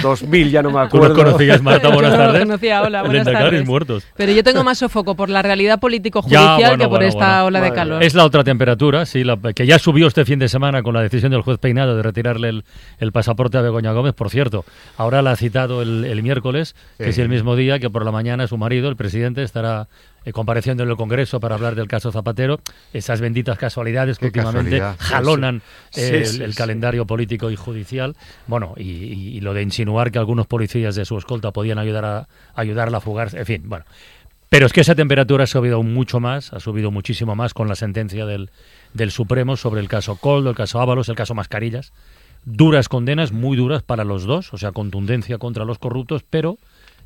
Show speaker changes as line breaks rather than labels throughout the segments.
2000, ya no me
Tú
acuerdo.
no conocías, Marta, buenas
Yo no
tardes.
lo conocía, hola, buenas
Lendacaris
tardes.
muertos.
Pero yo tengo más sofoco por la realidad político-judicial que por esta ola de
Madre
calor.
mía.
Es la otra temperatura, sí, que ya subió este fin de semana con la decisión del juez Peinado de retirarle el pasaporte a Begoña Gómez. Por cierto, ahora la ha citado el miércoles, que es el mismo día que por la mañana su marido, el presidente, estará compareciendo en el Congreso para hablar del caso Zapatero. Esas benditas casualidades que
Qué
últimamente
casualidad.
jalonan
Sí.
el calendario político y judicial. Bueno, y lo de insinuar que algunos policías de su escolta podían ayudarla a fugarse. En fin, bueno. Pero es que esa temperatura ha subido mucho más, ha subido muchísimo más con la sentencia del Supremo sobre el caso Koldo, el caso Ábalos, el caso Mascarillas. Duras condenas, muy duras para los dos, o sea, contundencia contra los corruptos, pero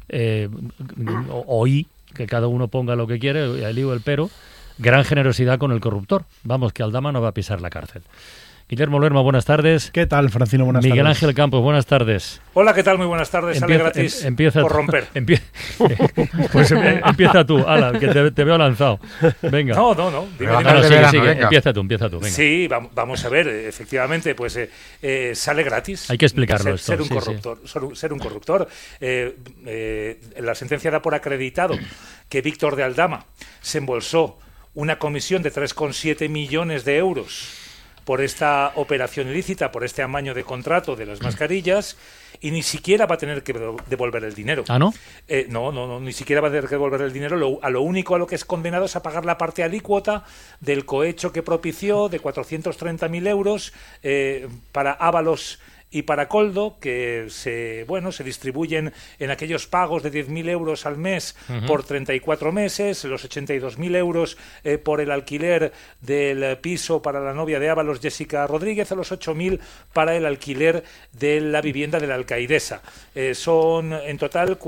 oí que cada uno ponga lo que quiere, el lío, el pero, gran generosidad con el corruptor. Vamos, que Aldama no va a pisar la cárcel. Guillermo Lerma, buenas tardes.
¿Qué tal, Francino? Buenas
Miguel
tardes.
Ángel Campos, buenas tardes.
Hola, ¿qué tal? Muy buenas tardes. Sale gratis por romper.
Pues empieza tú, Ala, que te veo lanzado. Venga.
No. Dime.
Sigue. Empieza tú, venga.
Sí, vamos a ver, efectivamente, pues sale gratis.
Hay que explicarlo esto.
Ser un corruptor. Ser un corruptor. La sentencia da por acreditado que Víctor de Aldama se embolsó una comisión de 3,7 millones de euros por esta operación ilícita, por este amaño de contrato de las mascarillas, y ni siquiera va a tener que devolver el dinero.
¿Ah, no?
No, ni siquiera va a tener que devolver el dinero. Lo único a lo que es condenado es a pagar la parte alícuota del cohecho que propició de 430.000 euros para Ábalos y para Koldo, que se distribuyen en aquellos pagos de 10.000 euros al mes por 34 meses, los 82.000 euros por el alquiler del piso para la novia de Ábalos, Jessica Rodríguez, a los 8.000 para el alquiler de la vivienda de la alcaidesa. Son en total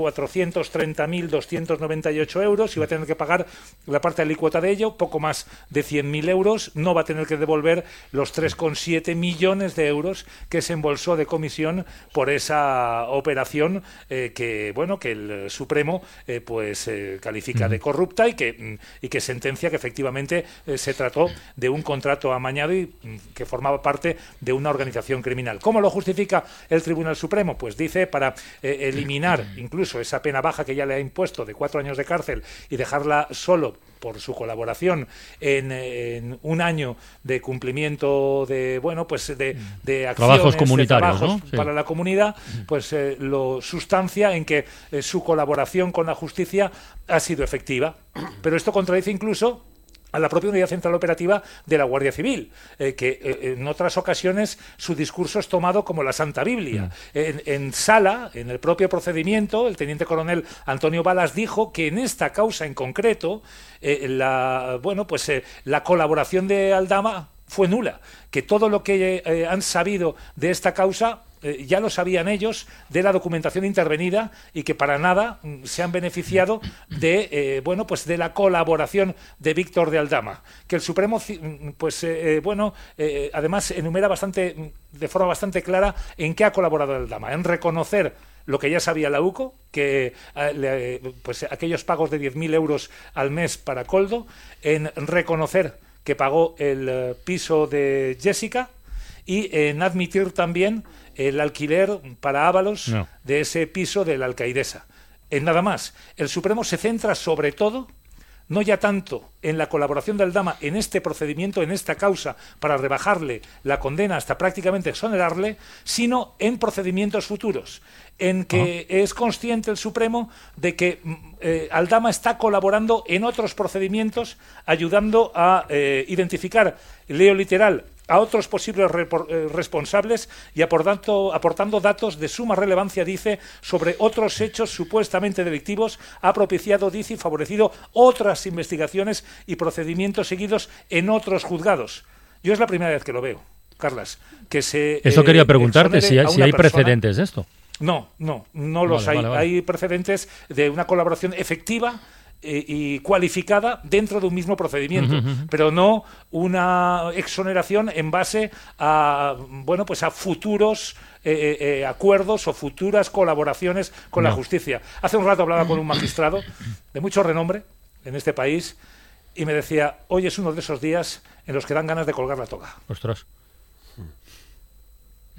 430.298 euros y va a tener que pagar la parte alícuota de ello, poco más de 100.000 euros. No va a tener que devolver los 3,7 millones de euros que se embolsó de comisión por esa operación que el Supremo califica de corrupta y que sentencia que efectivamente se trató de un contrato amañado y que formaba parte de una organización criminal. ¿Cómo lo justifica el Tribunal Supremo? Pues dice para eliminar incluso esa pena baja que ya le ha impuesto de 4 años de cárcel y dejarla solo por su colaboración en un año de cumplimiento de acciones,
trabajos comunitarios,
trabajos,
¿no? Sí.
Para la comunidad, pues lo sustancia en que su colaboración con la justicia ha sido efectiva. Pero esto contradice incluso a la propia Unidad Central Operativa de la Guardia Civil, que en otras ocasiones su discurso es tomado como la Santa Biblia. En sala, en el propio procedimiento, el teniente coronel Antonio Balas dijo que en esta causa en concreto la colaboración de Aldama fue nula, que todo lo que han sabido de esta causa ya lo sabían ellos de la documentación intervenida y que para nada se han beneficiado de de la colaboración de Víctor de Aldama, que el Supremo además enumera de forma bastante clara en qué ha colaborado Aldama, en reconocer lo que ya sabía la UCO, que aquellos pagos de 10.000 euros al mes para Koldo, en reconocer que pagó el piso de Jessica y en admitir también el alquiler para Ábalos de ese piso de la alcaidesa. En nada más. El Supremo se centra sobre todo, no ya tanto en la colaboración de Aldama en este procedimiento, en esta causa, para rebajarle la condena hasta prácticamente exonerarle, sino en procedimientos futuros, en que es consciente el Supremo de que Aldama está colaborando en otros procedimientos, ayudando a identificar, leo literal, a otros posibles responsables y aportando datos de suma relevancia, dice, sobre otros hechos supuestamente delictivos, ha propiciado, dice, y favorecido otras investigaciones y procedimientos seguidos en otros juzgados. Yo es la primera vez que lo veo, Carlas.
Eso quería preguntarte, si hay precedentes de esto.
No los hay.
Vale.
Hay precedentes de una colaboración efectiva y cualificada dentro de un mismo procedimiento, pero no una exoneración en base a a futuros acuerdos o futuras colaboraciones con la justicia. Hace un rato hablaba con un magistrado de mucho renombre en este país y me decía: hoy es uno de esos días en los que dan ganas de colgar la toga.
Ostras.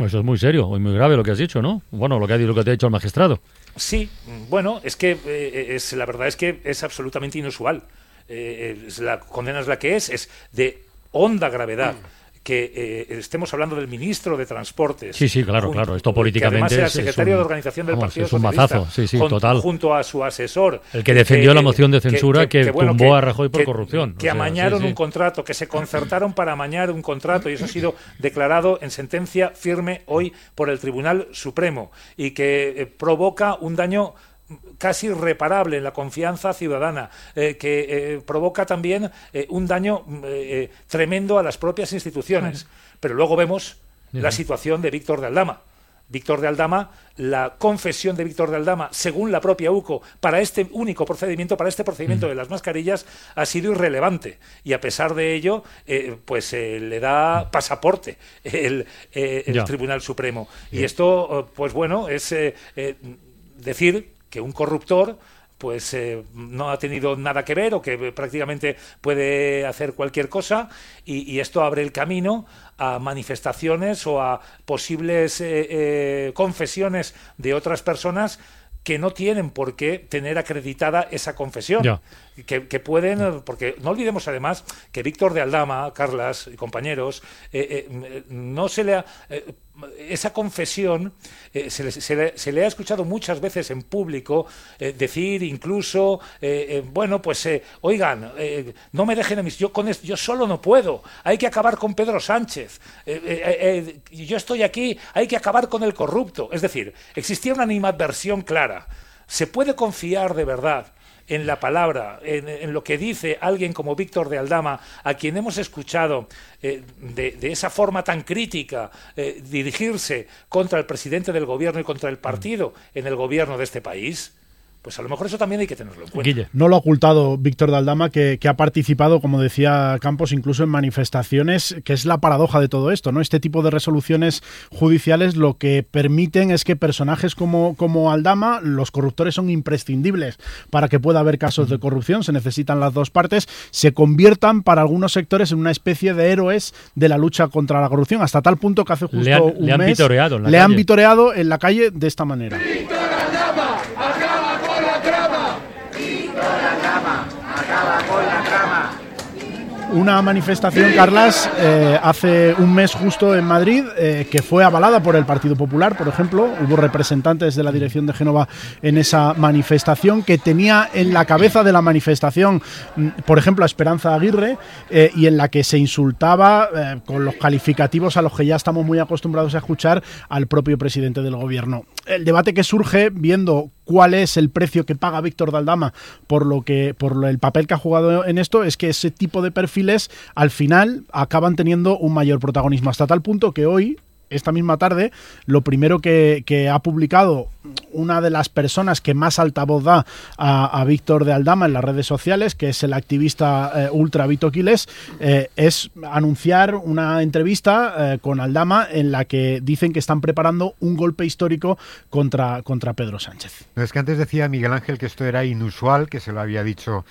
Eso es muy serio y muy grave lo que has dicho, ¿no? Bueno, lo que te ha dicho el magistrado.
Sí, bueno, es que la verdad es que es absolutamente inusual. La condena es la que es de honda gravedad. Que estemos hablando del ministro de Transportes.
Sí, claro. Esto políticamente
que además era secretario de organización del Partido
es un
Socialista.
mazazo, total.
Junto a su asesor.
El que defendió la moción de censura que tumbó a Rajoy por corrupción.
Que amañaron un contrato, que se concertaron para amañar un contrato, y eso ha sido declarado en sentencia firme hoy por el Tribunal Supremo, y que provoca un daño casi irreparable en la confianza ciudadana, que provoca también un daño tremendo a las propias instituciones. Pero luego vemos la situación de Víctor de Aldama. Víctor de Aldama, la confesión de Víctor de Aldama, según la propia UCO, para este único procedimiento, para este procedimiento de las mascarillas, ha sido irrelevante. Y a pesar de ello, le da pasaporte el Tribunal Supremo. Y esto, pues bueno, es decir que un corruptor pues no ha tenido nada que ver, o que prácticamente puede hacer cualquier cosa, y esto abre el camino a manifestaciones o a posibles confesiones de otras personas que no tienen por qué tener acreditada esa confesión. Que pueden, porque no olvidemos además que Víctor de Aldama, Carlas y compañeros, no se le ha... esa confesión se le ha escuchado muchas veces en público decir incluso, oigan, no me dejen a mis... Yo solo no puedo, hay que acabar con Pedro Sánchez, yo estoy aquí, hay que acabar con el corrupto. Es decir, existía una animadversión clara. ¿Se puede confiar de verdad en la palabra, en lo que dice alguien como Víctor de Aldama, a quien hemos escuchado de esa forma tan crítica dirigirse contra el presidente del gobierno y contra el partido en el gobierno de este país? Pues a lo mejor eso también hay que tenerlo en cuenta.
Guille. No lo ha ocultado Víctor de Aldama, que ha participado, como decía Campos, incluso en manifestaciones, que es la paradoja de todo esto, ¿no? Este tipo de resoluciones judiciales lo que permiten es que personajes como Aldama, los corruptores son imprescindibles para que pueda haber casos de corrupción, se necesitan las dos partes, se conviertan para algunos sectores en una especie de héroes de la lucha contra la corrupción, hasta tal punto que hace justo un mes le han vitoreado en la calle de esta manera. Una manifestación, Carlas, hace un mes justo en Madrid, que fue avalada por el Partido Popular, por ejemplo. Hubo representantes de la dirección de Génova en esa manifestación, que tenía en la cabeza de la manifestación, por ejemplo, a Esperanza Aguirre, y en la que se insultaba con los calificativos a los que ya estamos muy acostumbrados a escuchar al propio presidente del gobierno. El debate que surge viendo cuál es el precio que paga Víctor de Aldama por el papel que ha jugado en esto, es que ese tipo de perfiles al final acaban teniendo un mayor protagonismo, hasta tal punto que hoy, esta misma tarde, lo primero que ha publicado una de las personas que más altavoz da a Víctor de Aldama en las redes sociales, que es el activista ultra Vito Quiles, es anunciar una entrevista con Aldama en la que dicen que están preparando un golpe histórico contra Pedro Sánchez.
No, es que antes decía Miguel Ángel que esto era inusual, que se lo había dicho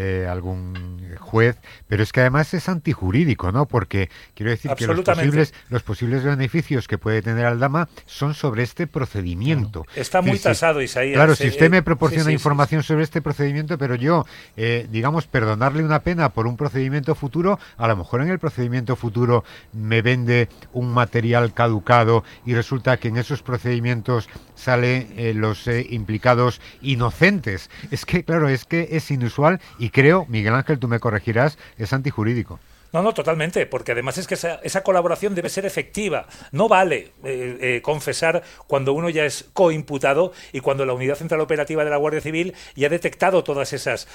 algún juez, pero es que además es antijurídico, ¿no? Porque quiero decir que los posibles beneficios que puede tener Aldama son sobre este procedimiento.
Está muy tasado, Isaías.
Claro, si usted me proporciona información sobre este procedimiento, pero yo, perdonarle una pena por un procedimiento futuro, a lo mejor en el procedimiento futuro me vende un material caducado y resulta que en esos procedimientos salen los implicados inocentes. Es que, claro, es inusual y creo, Miguel Ángel, tú me corregirás, es antijurídico.
No, totalmente, porque además es que esa colaboración debe ser efectiva. No vale confesar cuando uno ya es coimputado y cuando la Unidad Central Operativa de la Guardia Civil ya ha detectado todas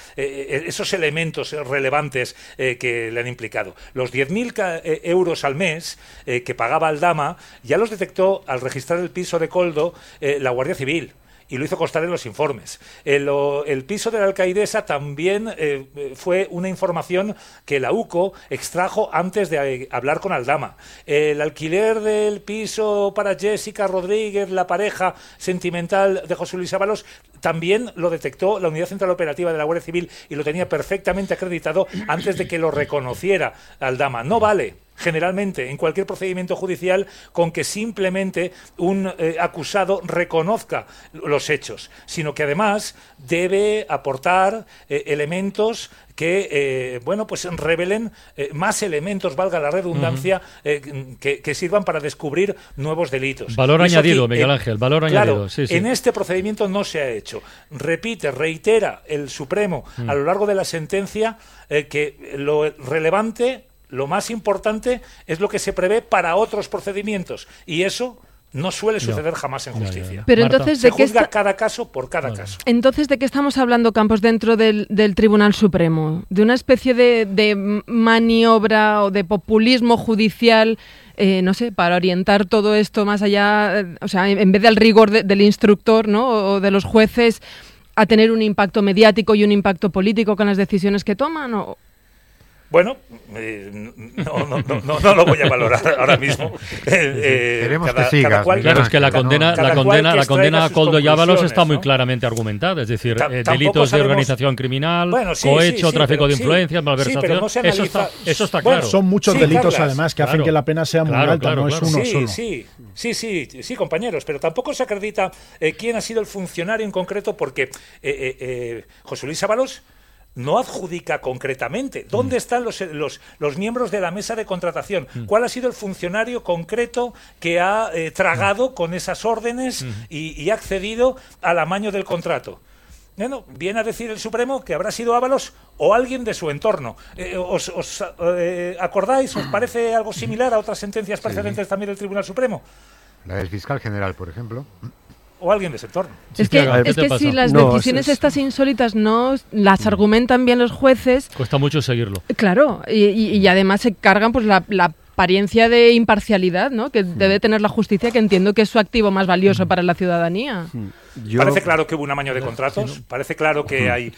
esos elementos relevantes que le han implicado. Los 10.000 euros al mes que pagaba Aldama ya los detectó al registrar el piso de Koldo la Guardia Civil. Y lo hizo constar en los informes. El piso de la alcaidesa también fue una información que la UCO extrajo antes de hablar con Aldama. El alquiler del piso para Jessica Rodríguez, la pareja sentimental de José Luis Ábalos, también lo detectó la Unidad Central Operativa de la Guardia Civil y lo tenía perfectamente acreditado antes de que lo reconociera Aldama. No vale generalmente en cualquier procedimiento judicial con que simplemente un acusado reconozca los hechos, sino que además debe aportar elementos que pues revelen más elementos, valga la redundancia, que sirvan para descubrir nuevos delitos.
Valor añadido, Miguel Ángel, valor añadido. Sí.
En este procedimiento no se ha hecho. Reitera el Supremo a lo largo de la sentencia que lo relevante, lo más importante, es lo que se prevé para otros procedimientos, y eso no suele suceder jamás en justicia.
Pero entonces,
se juzga cada caso por cada caso.
Entonces, ¿de qué estamos hablando, Campos, dentro del Tribunal Supremo? ¿De una especie de maniobra o de populismo judicial, no sé, para orientar todo esto más allá, o sea, en vez del rigor del instructor, ¿no?, o de los jueces, a tener un impacto mediático y un impacto político con las decisiones que toman?
Bueno, no lo voy a valorar ahora mismo.
Queremos que sigas.
Claro, es que la condena a Koldo y Ábalos está muy claramente argumentada, es decir, delitos de organización criminal, cohecho, tráfico de influencias, malversación, eso está claro.
Son muchos delitos, además, que hacen que la pena sea muy alta, no es uno solo.
Sí, compañeros, pero tampoco se acredita quién ha sido el funcionario en concreto, porque José Luis Ábalos no adjudica concretamente. ¿Dónde están los miembros de la mesa de contratación? ¿Cuál ha sido el funcionario concreto que ha tragado con esas órdenes y ha accedido al amaño del contrato? Bueno, viene a decir el Supremo que habrá sido Ábalos o alguien de su entorno. ¿Os acordáis? ¿Os parece algo similar a otras sentencias precedentes también del Tribunal Supremo?
La del fiscal general, por ejemplo.
O alguien de ese entorno.
Es que si las decisiones estas insólitas no las argumentan bien los jueces...
Cuesta mucho seguirlo.
Claro, y además se cargan pues la apariencia de imparcialidad, ¿no?, que debe tener la justicia, que entiendo que es su activo más valioso para la ciudadanía.
Parece claro que hubo un amaño de contratos, parece claro que hay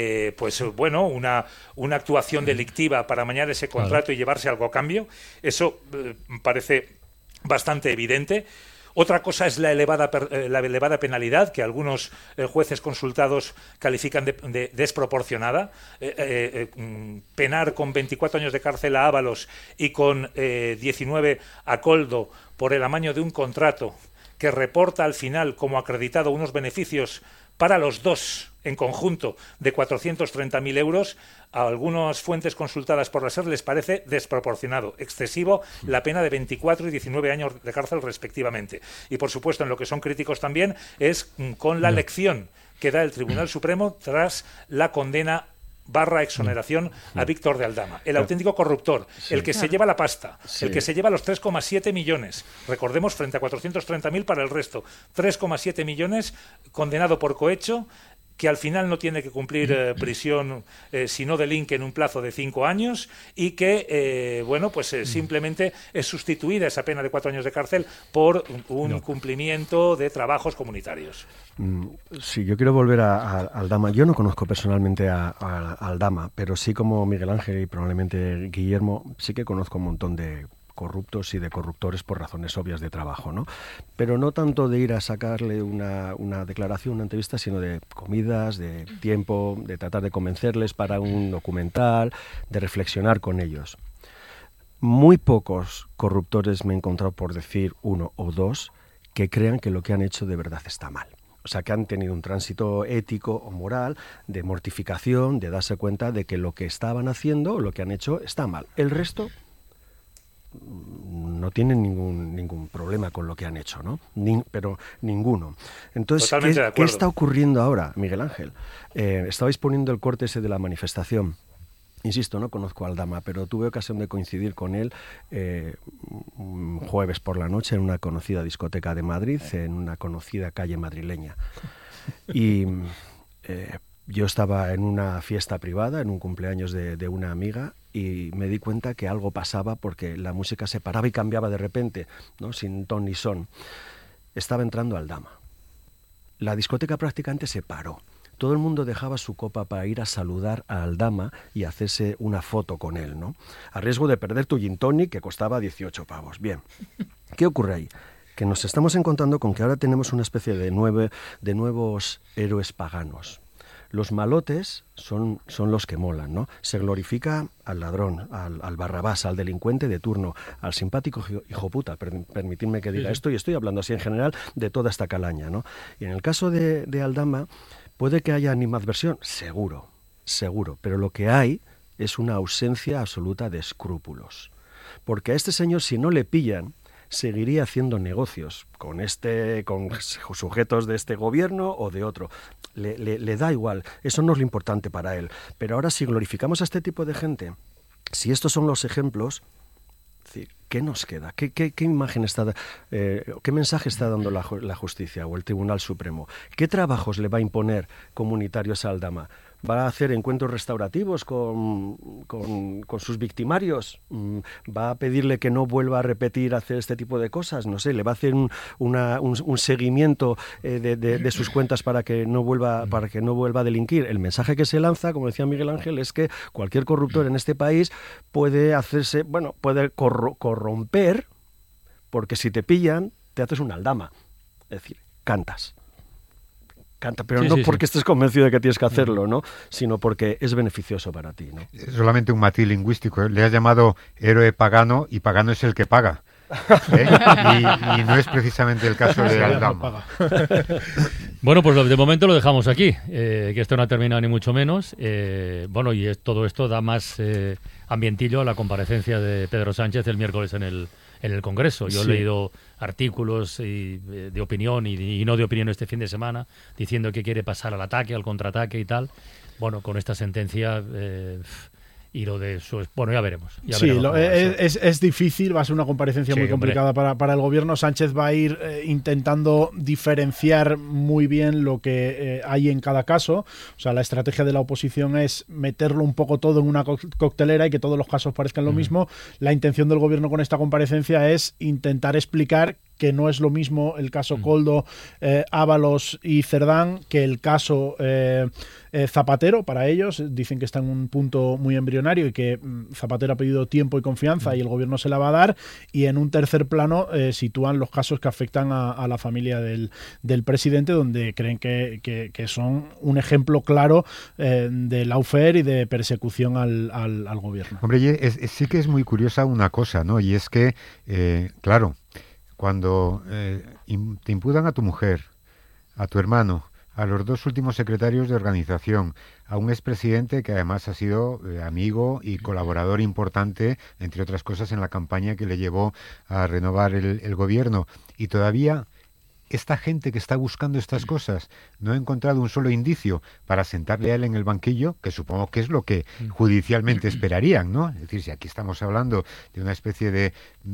una actuación delictiva para amañar ese contrato y llevarse algo a cambio. Eso parece bastante evidente. Otra cosa es la elevada penalidad, que algunos jueces consultados califican de desproporcionada. Penar con 24 años de cárcel a Ábalos y con 19 a Koldo por el amaño de un contrato que reporta al final como acreditado unos beneficios para los dos en conjunto de 430.000 euros, a algunas fuentes consultadas por la SER les parece desproporcionado, excesivo, la pena de 24 y 19 años de cárcel respectivamente. Y por supuesto, en lo que son críticos también es con la lección que da el Tribunal Supremo tras la condena / exoneración a Víctor de Aldama, el auténtico corruptor, el que se lleva la pasta, el que se lleva los 3,7 millones, recordemos, frente a 430.000 para el resto, 3,7 millones, condenado por cohecho, que al final no tiene que cumplir prisión si no delinque en un plazo de 5 años y que, simplemente es sustituida esa pena de 4 años de cárcel por un cumplimiento de trabajos comunitarios.
Sí, yo quiero volver a Aldama. Yo no conozco personalmente a Aldama, pero sí, como Miguel Ángel y probablemente Guillermo, sí que conozco un montón de corruptos y de corruptores por razones obvias de trabajo, ¿no? Pero no tanto de ir a sacarle una declaración, una entrevista, sino de comidas, de tiempo, de tratar de convencerles para un documental, de reflexionar con ellos. Muy pocos corruptores me he encontrado, por decir uno o dos, que crean que lo que han hecho de verdad está mal. O sea, que han tenido un tránsito ético o moral de mortificación, de darse cuenta de que lo que estaban haciendo o lo que han hecho está mal. El resto no tienen ningún problema con lo que han hecho, ¿no? Pero ninguno. Entonces, ¿qué está ocurriendo ahora, Miguel Ángel? Estabais poniendo el corte ese de la manifestación. Insisto, no conozco a Aldama, pero tuve ocasión de coincidir con él un jueves por la noche en una conocida discoteca de Madrid, en una conocida calle madrileña. Y yo estaba en una fiesta privada, en un cumpleaños de una amiga, y me di cuenta que algo pasaba porque la música se paraba y cambiaba de repente, ¿no?, sin ton ni son. Estaba entrando Aldama. La discoteca prácticamente se paró. Todo el mundo dejaba su copa para ir a saludar a Aldama y hacerse una foto con él, ¿no? A riesgo de perder tu gin tonic, que costaba 18 pavos. Bien, ¿qué ocurre ahí? Que nos estamos encontrando con que ahora tenemos una especie de nuevos héroes paganos. Los malotes son los que molan, ¿no? Se glorifica al ladrón, al Barrabás, al delincuente de turno, al simpático hijoputa, permitidme que diga esto, y estoy hablando así en general de toda esta calaña, ¿no? Y en el caso de Aldama, puede que haya animadversión, seguro, pero lo que hay es una ausencia absoluta de escrúpulos. Porque a este señor, si no le pillan, seguiría haciendo negocios con sujetos de este gobierno o de otro. Le da igual, eso no es lo importante para él. Pero ahora, si glorificamos a este tipo de gente, si estos son los ejemplos, ¿qué nos queda? ¿Qué imagen está, qué mensaje está dando la justicia o el Tribunal Supremo? ¿Qué trabajos le va a imponer comunitarios a Aldama? ¿Va a hacer encuentros restaurativos con sus victimarios? ¿Va a pedirle que no vuelva a repetir hacer este tipo de cosas? No sé, ¿le va a hacer un seguimiento de sus cuentas para que no vuelva a delinquir? El mensaje que se lanza, como decía Miguel Ángel, es que cualquier corruptor en este país puede corromper, porque si te pillan, te haces una Aldama. Es decir, canta, pero no porque estés convencido de que tienes que hacerlo, ¿no? Sino porque es beneficioso para ti, ¿no?
Solamente un matiz lingüístico. Le has llamado héroe pagano y pagano es el que paga. Y no es precisamente el caso de Aldama.
Bueno, pues de momento lo dejamos aquí, que esto no ha terminado ni mucho menos. Bueno, y todo esto da más ambientillo a la comparecencia de Pedro Sánchez el miércoles en el Congreso. Yo he leído artículos de opinión y no de opinión este fin de semana, diciendo que quiere pasar al ataque, al contraataque y tal. Bueno, con esta sentencia y lo de su... Bueno, ya veremos. Es difícil, va a ser una comparecencia muy complicada para el gobierno. Sánchez va a ir intentando diferenciar muy bien lo que hay en cada caso. O sea, la estrategia de la oposición es meterlo un poco todo en una coctelera y que todos los casos parezcan lo mismo. La intención del gobierno con esta comparecencia es intentar explicar que no es lo mismo el caso Koldo, Ábalos y Cerdán que el caso Zapatero. Para ellos dicen que está en un punto muy embrionario y que Zapatero ha pedido tiempo y confianza y el gobierno se la va a dar, y en un tercer plano sitúan los casos que afectan a la familia del presidente, donde creen que son un ejemplo claro de lawfare y de persecución al gobierno.
Hombre, sí que es muy curiosa una cosa, ¿no? Y es que, claro, cuando te imputan a tu mujer, a tu hermano, a los dos últimos secretarios de organización, a un expresidente que además ha sido amigo y colaborador importante, entre otras cosas, en la campaña que le llevó a renovar el gobierno, y todavía esta gente que está buscando estas cosas no ha encontrado un solo indicio para sentarle a él en el banquillo, que supongo que es lo que judicialmente esperarían, ¿no? Es decir, si aquí estamos hablando de una especie de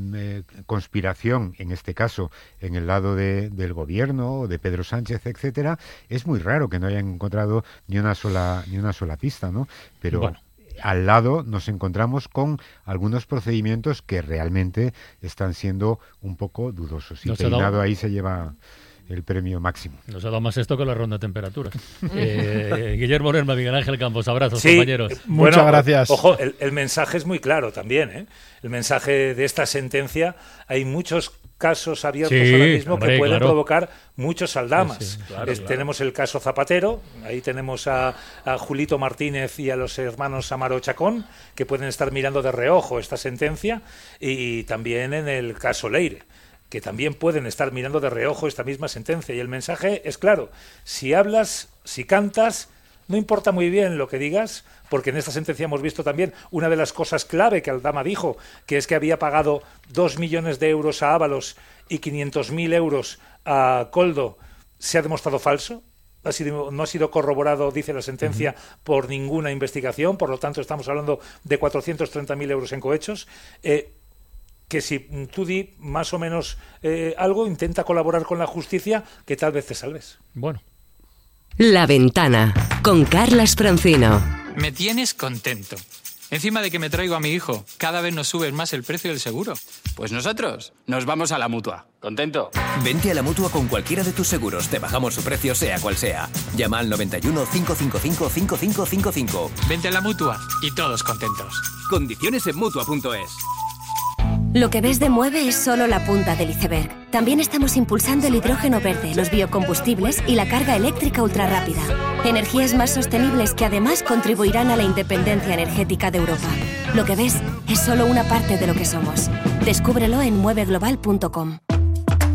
conspiración, en este caso, en el lado del gobierno, de Pedro Sánchez, etcétera, es muy raro que no hayan encontrado ni una sola pista, ¿no? Pero bueno, al lado nos encontramos con algunos procedimientos que realmente están siendo un poco dudosos. Y Peinado ahí se lleva el premio máximo. Nos ha dado más esto que la ronda de temperaturas.
Guillermo Lerma, Miguel Ángel Campos, abrazos, compañeros.
Muchas gracias. Ojo, el mensaje es muy claro también, ¿eh? El mensaje de esta sentencia, hay muchos casos abiertos ahora mismo que pueden provocar muchos aldamas. Tenemos el caso Zapatero, ahí tenemos a Julito Martínez y a los hermanos Amaro Chacón, que pueden estar mirando de reojo esta sentencia, y también en el caso Leire, que también pueden estar mirando de reojo esta misma sentencia. Y el mensaje es claro: si hablas, si cantas, no importa muy bien lo que digas, porque en esta sentencia hemos visto también una de las cosas clave que Aldama dijo, que es que había pagado 2 millones de euros a Ábalos y 500.000 euros a Koldo. Se ha demostrado falso. No ha sido corroborado, dice la sentencia, por ninguna investigación. Por lo tanto, estamos hablando de 430.000 euros en cohechos. Que si tú di más o menos algo, intenta colaborar con la justicia, que tal vez te salves.
Bueno.
La Ventana, con Carlas Francino.
Me tienes contento. Encima de que me traigo a mi hijo, cada vez nos subes más el precio del seguro.
Pues nosotros nos vamos a la Mutua. ¿Contento?
Vente a la Mutua con cualquiera de tus seguros. Te bajamos su precio, sea cual sea. Llama al 91 555 5555.
Vente a la Mutua y todos contentos.
Condiciones en Mutua.es.
Lo que ves de Mueve es solo la punta del iceberg. También estamos impulsando el hidrógeno verde, los biocombustibles y la carga eléctrica ultrarrápida. Energías más sostenibles que además contribuirán a la independencia energética de Europa. Lo que ves es solo una parte de lo que somos. Descúbrelo en mueveglobal.com.